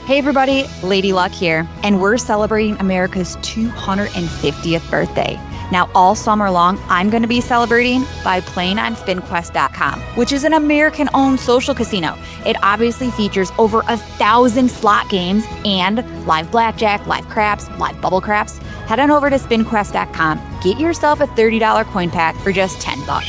Hey everybody, Lady Luck here, and we're celebrating America's 250th birthday. Now, all summer long, I'm going to be celebrating by playing on SpinQuest.com, which is an American-owned social casino. It obviously features over 1,000 slot games and live blackjack, live craps, live bubble craps. Head on over to SpinQuest.com. Get yourself a $30 coin pack for just $10.